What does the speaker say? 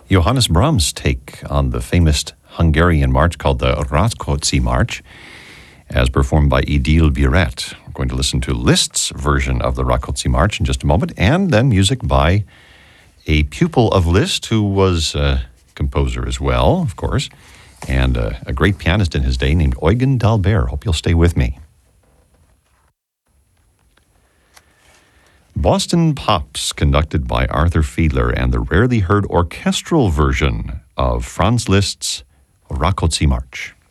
Johannes Brahms' take on the famous Hungarian march called the Rákóczi March, as performed by Édile Biret. We're going to listen to Liszt's version of the Rákóczi March in just a moment, and then music by a pupil of Liszt who was a composer as well, of course, and a great pianist in his day named Eugen d'Albert. Hope you'll stay with me. Boston Pops, conducted by Arthur Fiedler, and the rarely heard orchestral version of Franz Liszt's Rákóczi March.